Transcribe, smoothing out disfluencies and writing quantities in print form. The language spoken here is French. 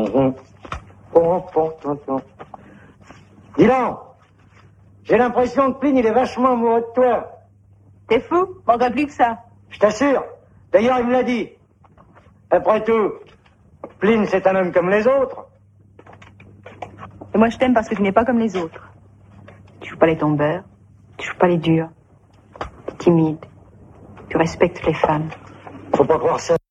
Dis donc, j'ai l'impression que Pline, il est vachement amoureux de toi. T'es fou? Manquerait plus que ça. Je t'assure. D'ailleurs, il me l'a dit. Après tout, Pline, c'est un homme comme les autres. Et moi, je t'aime parce que tu n'es pas comme les autres. Tu joues pas les tombeurs, tu joues pas les durs. T'es timide, tu respectes les femmes. Faut pas croire ça.